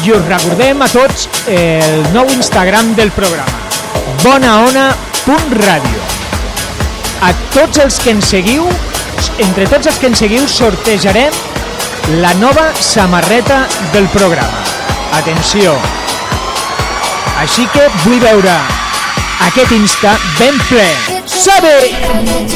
I us recordem a tots el nou Instagram del programa, bonaona.radio. A tots els que ens seguiu, entre tots els que ens seguiu, sortejarem la nova samarreta del programa. Atenció! Així que vull veure aquest Insta ben ple. Sabe!